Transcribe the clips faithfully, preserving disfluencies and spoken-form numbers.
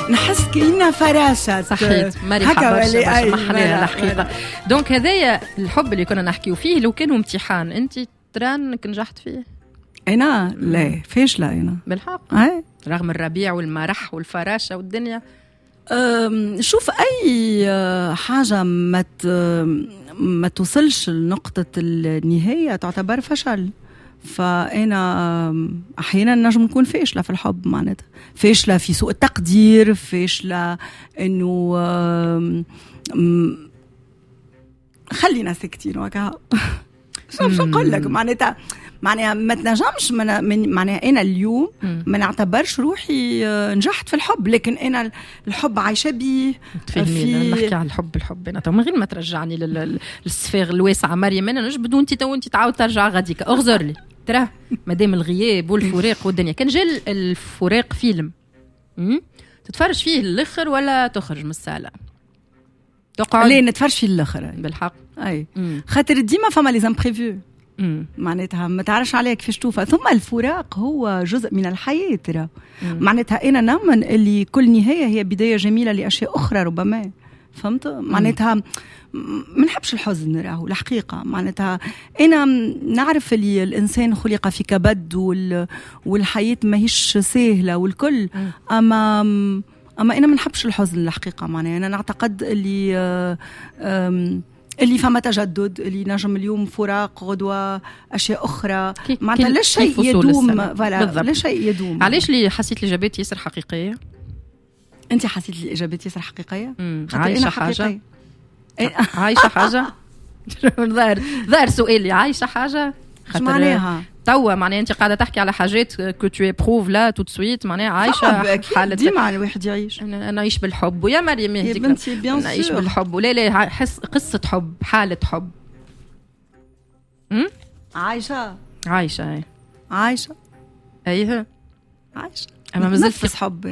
نحس كأنها فراشة. صحيت مريحة برشا ما حليها الحقيقة. دونك هذايا الحب اللي كنا نحكيو فيه لو كانوا امتحان أنت ترانك نجحت فيه؟ أنا لا فاشلة أنا بالحق. أي رغم الربيع والمرح والفراشة والدنيا. شوف أي حاجة ما ما توصلش لنقطة النهاية تعتبر فشل. فأنا أحيانا نجم نكون فاشلة في الحب معناتها فاشلة في سوء التقدير فاشلة إنه خلينا ساكتين وكا شو نقول لك معناتها معناها ما تنجمش من معناها أنا اليوم ما نعتبرش روحي نجحت في الحب لكن أنا الحب عايشة بيه في نحكي على الحب الحب أنا من غير ما ترجعني للسفاغ الواسعة مريم أنا نجبد وأنت تو أنت تعاود ترجع غاديك أغزر لي ترى مادام الغياب والفراق والدنيا كان جا الفراق فيلم تتفرج فيه الآخر ولا تخرج من السالة تقعد ليه نتفرج فيه الآخر بالحق أي خاطر ديما فما لي امبريفو معناتها ما تعرفش عليها كيفاش توفى ثم الفراق هو جزء من الحياة ترى معناتها أنا نؤمن اللي كل نهاية هي بداية جميلة لأشياء أخرى ربما فهمت معناتها ما نحبش الحزن راهو الحقيقة معناتها أنا نعرف اللي الإنسان خلق في كبد وال... والحياة ما هيش سهلة والكل أما أما أنا ما نحبش الحزن الحقيقة معناها أنا نعتقد اللي أم... اللي فما تجدد اللي نجم اليوم فراق غدوة أشياء أخرى معناتها لا شيء يدوم فلا لا شيء يدوم. علاش لي حسيت الإجابات ياسر حقيقية؟ أنت حسيت الإجابات ياسر حقيقية؟ عايشة حاجة عايشة حاجة ظهر ظهر سؤالي عايشة حاجة ايش معناها توا معناها انت قاعده تحكي على حاجات كو تو بروف لا تو سويت معناها عايشه حاله ديما الواحد يعيش انا نعيش بالحب ويا مريم يا بنتي بيان سور نعيش بالحب ولا لا حس قصه حب حاله حب امم عايشه عايشه اي عايشه ايوه عايشه اما مازلت نفس حب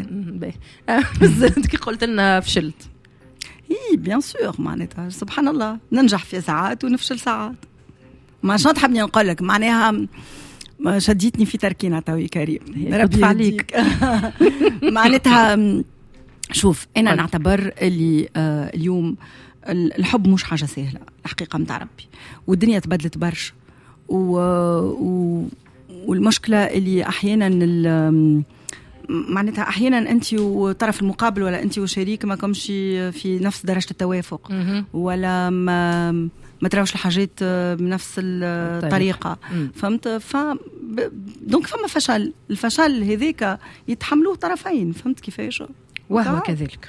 مازلت كي قلت لنا فشلت اي بيان سور معناتها سبحان الله ننجح في ساعات ونفشل ساعات ما شنو تحبني نقول لك معناها شديتني في تركينا توي كريم ربي عليك معناتها شوف انا نعتبر اللي آه اليوم الحب مش حاجه سهله الحقيقه متاع ربي والدنيا تبدلت برشا و... و... والمشكله اللي احيانا معناتها احيانا انت والطرف المقابل ولا انت وشريك ما كمش في نفس درجه التوافق ولا ما ما تراوش الحاجات بنفس الطريقه فهمت ف دونك فما فشل الفشل هذاك يتحملوه طرفين فهمت كيفاش وهو كذلك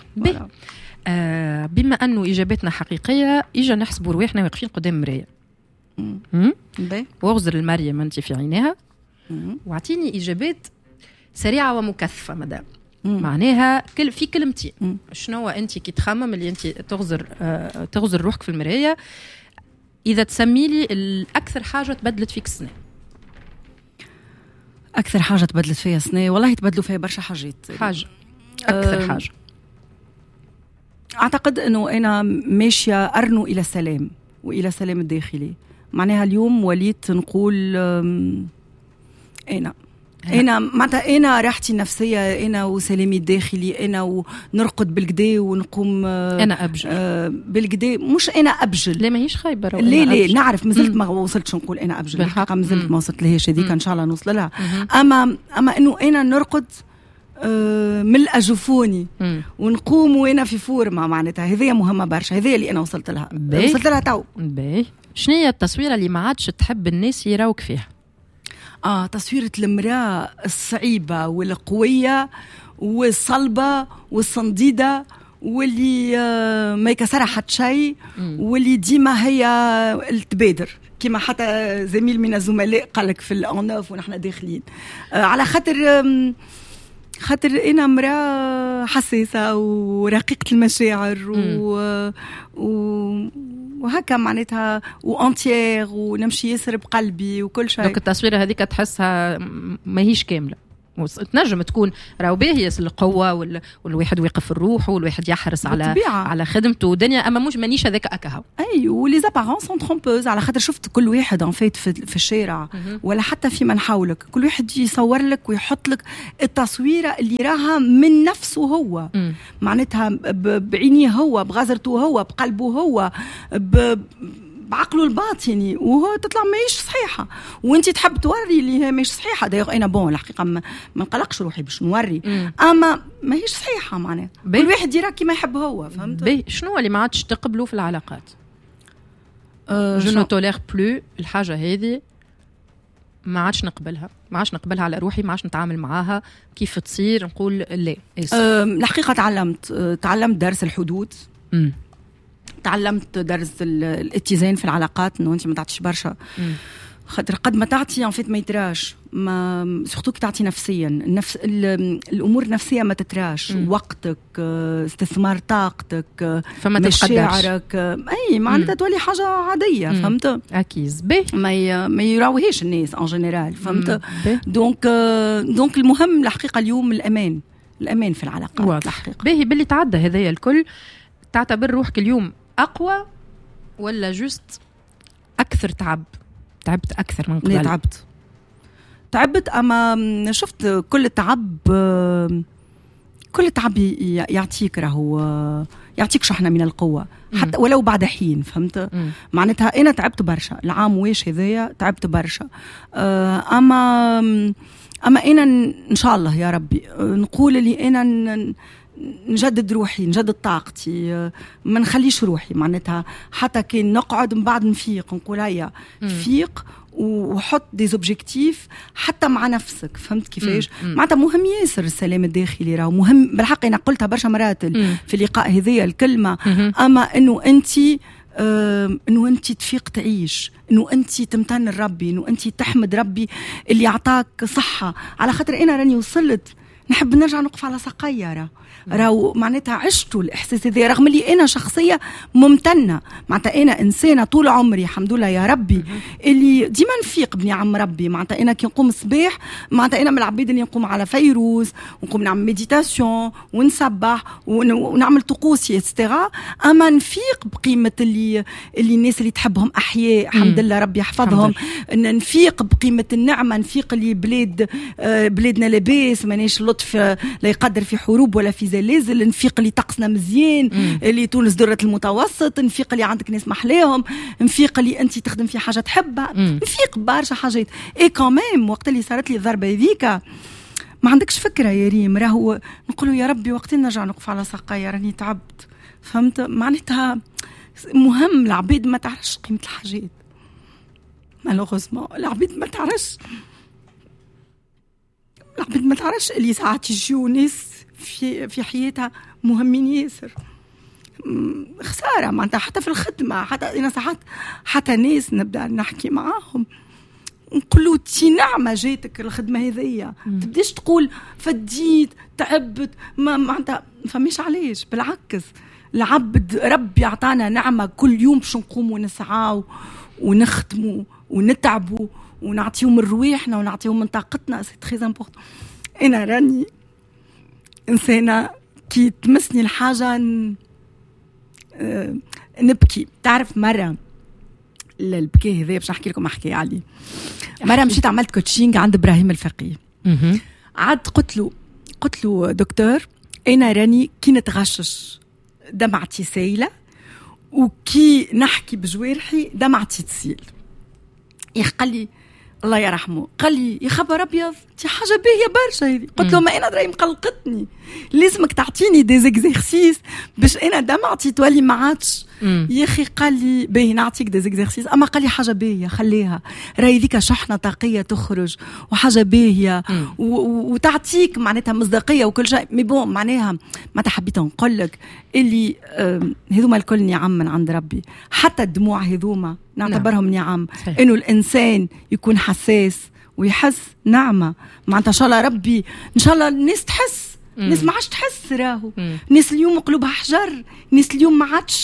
آه بما انه اجابتنا حقيقيه اجا نحسبوا رواحنا واقفين قدام مرايه واغزر المريم انت في عينها واعطيني اجابات سريعه ومكثفه مدام معناها كل في كلمتين شنو انت كي تخمم اللي انت تغزر آه تغزر روحك في المرايه إذا تسمي لي الأكثر حاجة تبدلت فيك السنة. أكثر حاجة تبدلت فيها السنة والله تبدلوا فيها برشا حاجات. حاجة أكثر حاجة أعتقد أنه أنا ماشية أرنو إلى السلام وإلى السلام الداخلي معناها اليوم وليت نقول أنا أنا معناتها أنا راحتي النفسية أنا وسلامي الداخلي أنا ونرقد بالقدا ونقوم أنا أبجل آه بالقدا مش أنا أبجل لا ما هيش خايبة ليه ليه نعرف مازلت ما وصلتش نقول أنا أبجل الحقيقة مازلت ما وصلت لهاش هذيك إن شاء الله نوصل لها أما أما إنه أنا نرقد آه ملء جفوني ونقوم وأنا في فورمة معناتها هذه مهمة برشا هذه اللي أنا وصلت لها بي. وصلت لها تو شنو هي التصويرة اللي ما عادش تحب الناس يراوك فيها؟ آه تصويرة المرأة الصعيبة والقوية والصلبة والصنديدة واللي آه ما يكسرها حتى شيء واللي ديما هي التبادر كما حتى زميل من الزملاء قالك في الأونوف ونحن داخلين آه على خاطر آه خاطر أنا امرأة حساسة ورقيقة المشاعر و, و... وهكا معناتها وانتيير ونمشي ياسر بقلبي وكل شيء. دونك التصويره هذيك تحسها ما هيش كامله تنجم تكون راهو باهية القوة وال... والواحد ويقف الروح والواحد يحرص على بالطبيعة. على خدمته ودنيا، اما مش مانيش هذاك اكاهو. اي ولي زابارون سون ترومبوز، على خاطر شفت كل واحد ان فيت في, في الشارع ولا حتى في من حولك، كل واحد يصور لك ويحط لك التصويره اللي راها من نفسه هو، معناتها بعينيه هو، بغزرته هو، بقلبه هو، ب... بعقله الباطني، وهو تطلع ماهيش صحيحه، وانت تحب توري اللي هي ماهيش صحيحه. دايوغ انا بون الحقيقه ما نقلقش روحي باش نوري، مم. اما ماهيش صحيحه معناها كل واحد يرى كيما يحب هو. فهمت بي شنو اللي ما عادش تقبلوا في العلاقات؟ أه جو نو تولير بلو الحاجه هذه، ما عادش نقبلها، ما عادش نقبلها على روحي، ما عادش نتعامل معاها كيف تصير، نقول لا. أه الحقيقه تعلمت أه تعلمت درس الحدود. امم تعلمت درس الاتزان في العلاقات، انه انت ما تعطيش برشا، خاطر قد ما تعطي ان فيت ما يتراش، ما سورتو كي تعطي نفسيا، النفس الامور النفسيه ما تتراش، مم. وقتك، استثمار طاقتك، فما مشاعرك، اي معناتها تولي حاجه عاديه. مم. فهمت اكيد بي ما ما يراوهيش الناس ان جينيرال. فهمت دونك دونك المهم الحقيقه اليوم الامان، الامان في العلاقات. الحقيقه باهي باللي تعدى هذايا الكل، تعتبر روحك اليوم أقوى ولا جوست أكثر تعب؟ تعبت أكثر من قبل؟ تعبت تعبت أما شفت كل تعب، كل تعب يعطيك راهو يعطيك شحنة من القوة، حتى ولو بعد حين. فهمت معناتها أنا تعبت برشا العام واش هذايا، تعبت برشا، أما أما أنا إن شاء الله يا ربي نقول لي أنا نجدد روحي، نجدد طاقتي، ما نخليش روحي معناتها حتى كي نقعد من بعد نفيق، نقول هيا فيق وحط دي زوبجيكتيف حتى مع نفسك. فهمت كيفاش؟ معناتها مهم ياسر السلام الداخلي، راهو مهم بالحق. انا قلتها برشا مرات في اللقاء هذيا الكلمه، اما انه انت آه انه انت تفيق تعيش، انه انت تمتن لربي، انه انت تحمد ربي اللي اعطاك صحه، على خاطر انا راني وصلت نحب نرجع نقف على ساقيا، راه راهو معناتها عشتوا الإحساس هذا، رغم اللي أنا شخصية ممتنة، معناتها أنا إنسانة طول عمري الحمد لله يا ربي اللي ديما نفيق بني عم ربي. معناتها أنا كي نقوم الصباح، معناتها أنا من العبيد اللي نقوم على فيروز ونقوم نعمل ميديتاسيون ونسبح ونعمل طقوسي استغا، أما نفيق بقيمة اللي اللي الناس اللي تحبهم أحياء الحمد لله ربي يحفظهم، نفيق بقيمة النعمة، نفيق اللي بلاد بلادنا لاباس مانيش لطف لا يقدر في حروب ولا في زلازل، نفيق اللي طقسنا مزيان، مم. اللي تونس درة المتوسط، نفيق اللي عندك ناس محلاهم، نفيق اللي انت تخدم في حاجه تحبها، مم. نفيق برشا حاجات. اي كمان وقت اللي صارت لي الضربه هذيك ما عندكش فكره يا ريم، راهو نقولوا يا ربي وقت نرجع نقف على ساقيا راني تعبت. فهمت معناتها مهم العبيد ما تعرفش قيمه الحاجات، مالوغوزمون العبيد ما تعرفش العبيد ما تعرفش اللي ساعات يجيو ناس في في حياتها مهمين ياسر، خساره معناتها حتى في الخدمه، حتى انا ساعات حتى ناس نبدا نحكي معاهم نقولوا تي نعمه جاتك الخدمه هذيا، تبداش تقول فديت تعبت ما معناتها فماش علاش، بالعكس العبد ربي عطانا نعمه كل يوم باش نقوموا ونسعاو ونخدموا ونتعبوا ونعطيهم من رواحنا ونعطيهم من طاقتنا، سي تري امبورطون. انا راني إنسانة كي تمسني الحاجة نبكي. تعرف مرة البكاء هذا باش نحكي لكم حكاية عليه. مرة مشيت عملت كوتشينج عند إبراهيم الفقيه، عاد قلت له قلت له دكتور أنا راني كي نتغشش دمعتي سايلة وكي نحكي بجوارحي دمعتي تسيل. قال لي الله يرحمه، قال لي يا خبر ابيض دي حاجه باهيه برشا هذه. قلت له ما انا دراي مقلقتني، لازمك تعطيني دي زيكزيرسيس باش انا دمعتي تولي ما عادش يا اخي. قال لي باهي نعطيك دي زيكزيرسيس، اما قال لي حاجه باهيه خليها، راهي ذيك شحنه طاقيه تخرج وحاجه باهيه وتعطيك معناتها مصداقيه وكل شيء. مي بون معناها ما حبيت نقول لك اللي هذوما الكل نعم من عند ربي، حتى الدموع هذوما نعتبرهم نعم، انه الانسان يكون حساس ويحس نعمه معناتها. ان شاء الله ربي ان شاء الله الناس تحس، الناس ما عادش تحس، راهو الناس اليوم قلوبها حجر، الناس اليوم ما عادش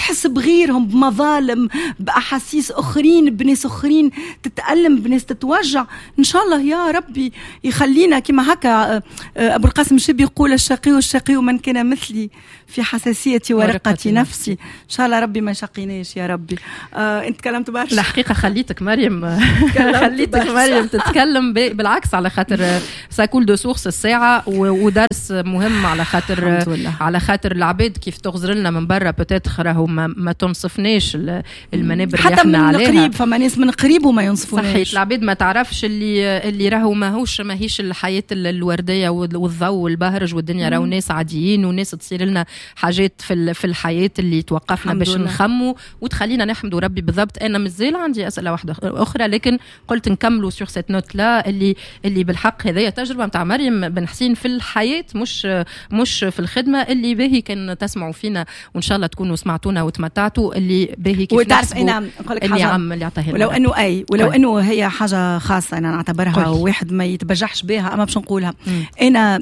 تحس بغيرهم، بمظالم، بأحاسيس أخرين، بناس أخرين تتألم، بناس تتوجع. إن شاء الله يا ربي يخلينا كما هكا أبو القاسم الشبي يقول الشقي والشقي من كان مثلي في حساسيتي ورقة نفسي. إن شاء الله ربي ما يشقيناش يا ربي. آه، أنت تكلمت برشا الحقيقة، خليتك مريم خليتك مريم تتكلم بالعكس، على خاطر ساكول دو سورس الساعة ودرس مهم، على خاطر على خاطر العباد كيف تغزر لنا من برا بتاتخ راهو ما, ما تنصفناش المنابر اللي احنا عليها، حتى من قريب فما ناس من قريب وما ينصفوناش. صحيح، العباد ما تعرفش اللي اللي راهو ماهوش ماهيش الحياة الوردية والضوء والبهرج والدنيا، راهو ناس عاديين وناس تصير لنا حاجات في في الحياة اللي توقفنا باش نخمو وتخلينا نحمدوا ربي. بالضبط. انا مازال عندي اسئله واحده اخرى، لكن قلت نكملوا سور سيت نوت لا اللي اللي بالحق هذه تجربه نتاع مريم بن حسين في الحياه، مش مش في الخدمه، اللي باهي كان تسمعوا فينا وان شاء الله تكونوا سمعتونا وتمتعتوا، اللي باهي كيف وتعرف انا نقول لك اللي حاجه عم اللي عطاها ولو انه اي ولو طيب. انه هي حاجه خاصه انا نعتبرها واحد ما يتبجحش بها، اما باش نقولها م. انا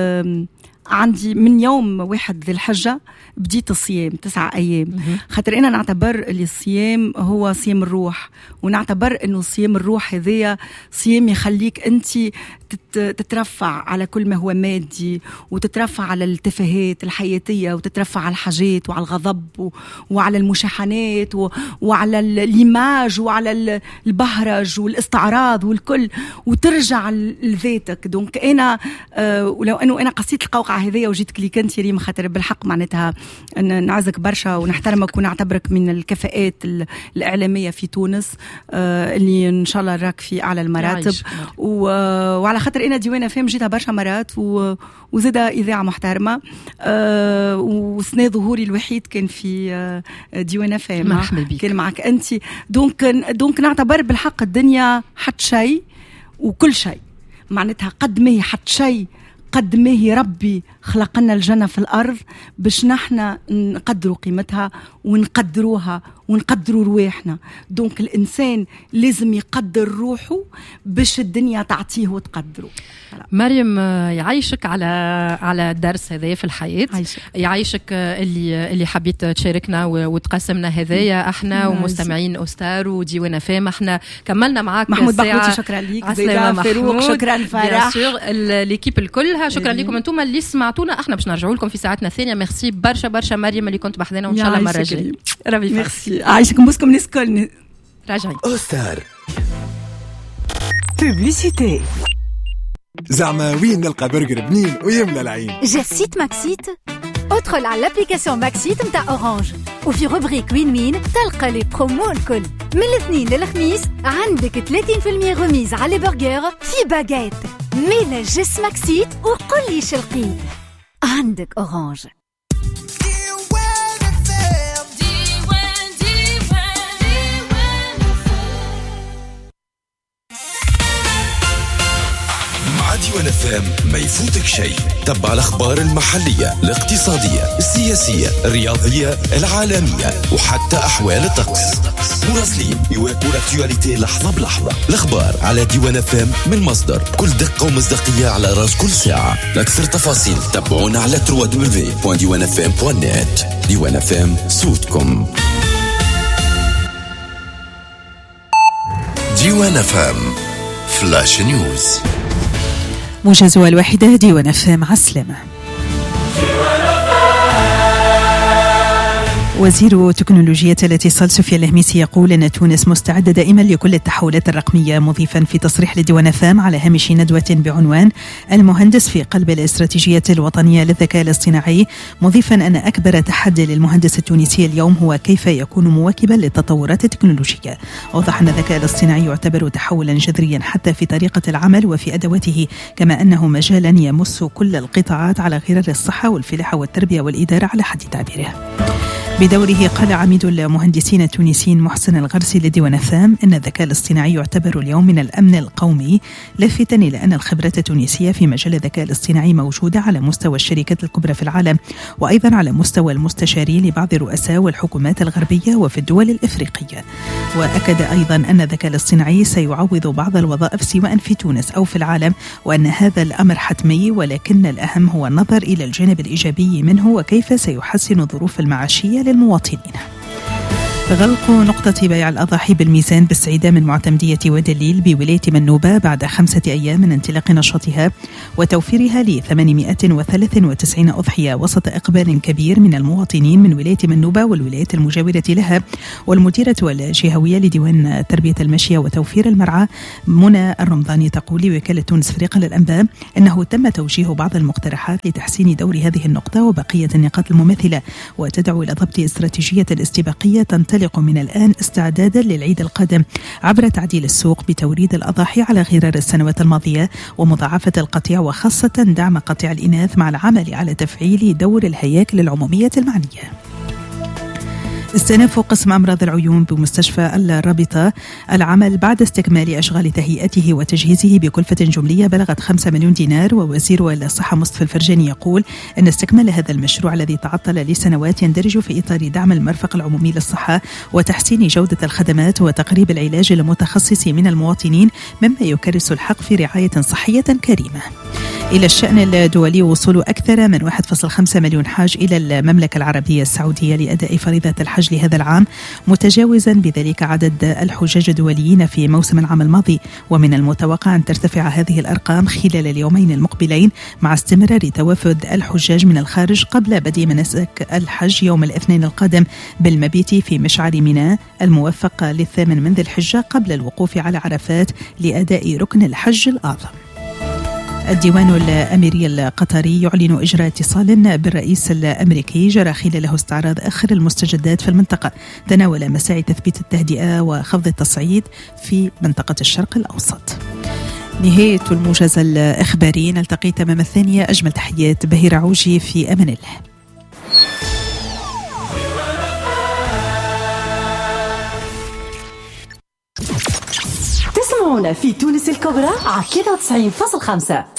عندي من يوم واحد ذي الحجة بديت الصيام تسعة أيام، خاطر أنا نعتبر اللي الصيام هو صيام الروح، ونعتبر أنه صيام الروح هذية صيام يخليك أنت تترفع على كل ما هو مادي، وتترفع على التفاهات الحياتية، وتترفع على الحاجات وعلى الغضب وعلى المشاحنات وعلى الإيماج وعلى البهرج والاستعراض والكل، وترجع لذاتك. دونك أنا أه ولو أنه أنا قصيت القوقعة هذية وجيتك لي كنت ريم، خاطر بالحق معناتها نعزك برشا ونحترمك ونعتبرك من الكفاءات الإعلامية في تونس، أه اللي إن شاء الله راك في أعلى المراتب، وعلى خاطر أنا ديوانة فهم جيتها برشا مرات وزاد إذاعة محترمة، أه وسنة ظهوري الوحيد كان في أه ديوانة فهم كان معك أنت. دونك دونك نعتبر بالحق الدنيا حد شيء وكل شيء، معناتها قد ما هي حد شيء قد ما هي ربي خلقنا الجنة في الأرض باش نحن نقدروا قيمتها ونقدروها ونقدروا رواحنا. دونك الإنسان لازم يقدر روحه باش الدنيا تعطيه وتقدره. مريم يعيشك على على الدرس هذا في الحياة، عايشك. يعيشك اللي اللي حبيت تشاركنا وتقسمنا هذايا احنا ومستمعين أستار وديوانة فام. احنا كملنا معاك محمود بقوتي، شكرا ليك زيدا فاروق، شكرا فرح الكيب الكلها، شكرا لكم انتم اللي سمعتونا. احنا باش نرجعوا لكم في ساعتنا الثانية. ميرسي برشا برشا مريم اللي كنت بحذنا، وان شاء الله مرة جاية. ربي ميرسي، عايشكم بوسكم ناس كل راجعين. أستار بوبليسيتي. زعما وين نلقى برجر بنين ويملى العين؟ جا سيت ماكسيت، ادخل على الابليكاسيون ماكسيت نتاع اورانج، وفي روبريك وين وين تلقى لي برومو الكل. من الاثنين للخميس عندك ثلاثين بالمية غميز على برجر في باجيت. ميلا جس ماكسيت وقل لي شلقيت. عندك اورانج. ديوان فام ما يفوتك شيء. تبع الأخبار المحلية، الاقتصادية، السياسية، الرياضية، العالمية، وحتى أحوال الطقس. مراسلين يواكبوا الاكتواليتي لحظة بلحظة. الأخبار على ديوان فام من مصدر كل دقة ومصداقية على راس كل ساعة. لأكثر تفاصيل تابعونا على دبليو دبليو دبليو دوت ديوان اف ام دوت نت. ديوان فام، صوتكم. ديوان فام فلاش نيوز. موجز الواحدة ديوان فام. عسلامة. وزير تكنولوجيا الاتصال سفيان الهميسي يقول أن تونس مستعدة دائما لكل التحولات الرقمية، مضيفا في تصريح لديوان فام على هامش ندوة بعنوان المهندس في قلب الاستراتيجية الوطنية للذكاء الاصطناعي، مضيفا أن أكبر تحدي للمهندس التونسي اليوم هو كيف يكون مواكبا للتطورات التكنولوجية. أوضح أن الذكاء الاصطناعي يعتبر تحولا جذريا حتى في طريقة العمل وفي أدواته، كما أنه مجالا يمس كل القطاعات على غرار الصحة والفلاحة والتربية والإدارة على حد تعبيره. بدوره قال عميد المهندسين التونسيين محسن الغرسي لديوان فام إن الذكاء الاصطناعي يعتبر اليوم من الأمن القومي، لافتا إلى أن الخبرة التونسية في مجال الذكاء الاصطناعي موجودة على مستوى الشركات الكبرى في العالم، وأيضا على مستوى المستشارين لبعض الرؤساء والحكومات الغربية وفي الدول الإفريقية. وأكد أيضا أن الذكاء الاصطناعي سيعوض بعض الوظائف سواء في تونس أو في العالم، وأن هذا الأمر حتمي، ولكن الأهم هو النظر إلى الجانب الإيجابي منه وكيف سيحسن الظروف المعاشية للمواطنين. غلق نقطة بيع الأضاحي بالميزان بالسعيدة من معتمدية ودليل بولاية منوبة بعد خمسة أيام من انطلاق نشاطها وتوفيرها ل ثمانمائة وثلاثة وتسعين أضحية وسط إقبال كبير من المواطنين من ولاية منوبة والولايات المجاورة لها. والمديرة الجهوية لديوان تربية المشية وتوفير المرعى منى الرمضاني تقول لوكالة تونس فريقا للأنباء أنه تم توجيه بعض المقترحات لتحسين دور هذه النقطة وبقية النقاط المماثلة، وتدعو إلى ضبط استراتيجية استباقية تنطلق من الآن استعدادا للعيد القادم عبر تعديل السوق بتوريد الأضاحي على غرار السنوات الماضية ومضاعفة القطيع، وخاصة دعم قطيع الإناث مع العمل على تفعيل دور الهياكل العمومية المعنية. استئناف قسم أمراض العيون بمستشفى الرابطة العمل بعد استكمال أشغال تهيئته وتجهيزه بكلفة جملية بلغت خمسة مليون دينار. ووزير الصحة مصطفى الفرجاني يقول أن استكمال هذا المشروع الذي تعطل لسنوات يندرج في إطار دعم المرفق العمومي للصحة وتحسين جودة الخدمات وتقريب العلاج للمتخصص من المواطنين، مما يكرس الحق في رعاية صحية كريمة. إلى الشأن الدولي، وصول أكثر من واحد فاصلة خمسة مليون حاج إلى المملكة العربية السعودية لأداء فريضة الحج لهذا العام، متجاوزا بذلك عدد الحجاج الدوليين في موسم العام الماضي. ومن المتوقع أن ترتفع هذه الأرقام خلال اليومين المقبلين مع استمرار توافد الحجاج من الخارج قبل بدء مناسك الحج يوم الاثنين القادم بالمبيت في مشعر ميناء الموفق للثامن من ذي الحجة قبل الوقوف على عرفات لأداء ركن الحج الأعظم. الديوان الأميري القطري يعلن إجراء اتصال بالرئيس الأمريكي جرى خلاله استعراض آخر المستجدات في المنطقة تناول مساعي تثبيت التهدئة وخفض التصعيد في منطقة الشرق الأوسط. نهاية الموجز الإخباري، نلتقي تمام الثانية. أجمل تحيات بهير عوجي، في أمان الله. تسمعونا في تونس الكبرى على تسعين فاصلة خمسة.